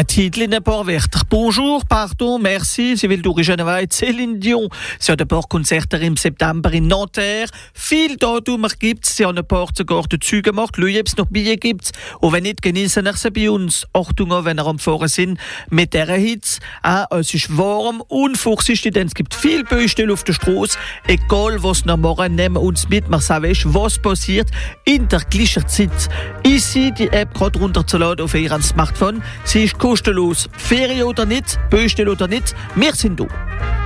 Un titre in paar Wörter. Bonjour, pardon, merci, Sie will durch Geneveit, Céline Dion. Sie hat ein paar Konzerte im September in Nanterre. Viel Datum gibt's. Sie haben ein paar sogar dazu gemacht. Schauen, ob es noch Bier gibt. Und wenn nicht, genießen wir sie bei uns. Achtung, wenn ihr am Fahren sind mit dieser Hitze. Es ist warm und fuchsig, denn es gibt viel Baustelle auf der Straße. Egal was wir machen, nehmen wir uns mit. Wir sagen, was passiert in der gleichen Zeit. Easy, die App gerade runterzuladen auf Ihrem Smartphone. Sie ist kostenlos. Ferien oder nicht, Baustelle oder nicht, wir sind da.